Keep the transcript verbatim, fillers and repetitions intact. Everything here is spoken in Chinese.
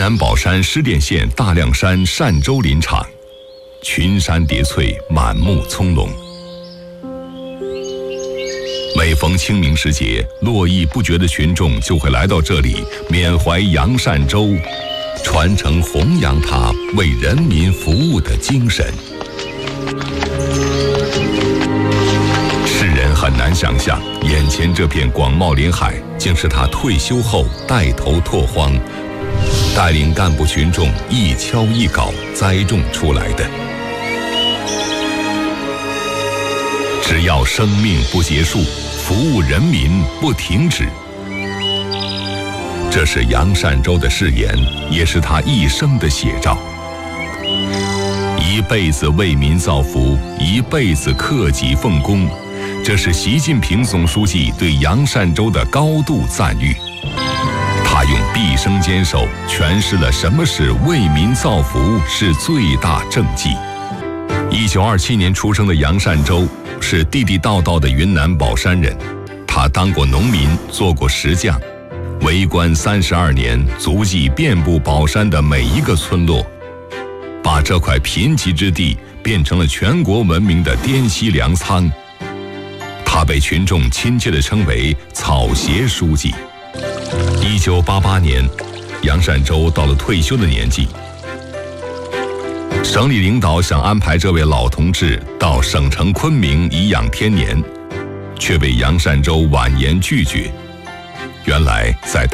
南宝山施甸县大凉山单州林场，群山叠翠，满目葱茏。每逢清明时节，络绎不绝的群众就会来到这里，缅怀杨善洲，传承弘扬他为人民服务的精神。世人很难想象，眼前这片广袤林海，竟是他退休后带头拓荒，带领干部群众一锹一镐栽种出来的。只要生命不结束，服务人民不停止，这是杨善洲的誓言，也是他一生的写照。一辈子为民造福，一辈子克己奉公，这是习近平总书记对杨善洲的高度赞誉。他用毕生坚守诠释了什么是为民造福是最大政绩。一九二七年出生的杨善洲是地地道道的云南保山人，他当过农民，做过石匠，为官三十二年，足迹遍布保山的每一个村落，把这块贫瘠之地变成了全国闻名的滇西粮仓。他被群众亲切地称为草鞋书记。一九八八年，杨善洲到了退休的年纪，省里领导想安排这位老同志到省城昆明颐养天年，却被杨善洲婉言拒绝。原来在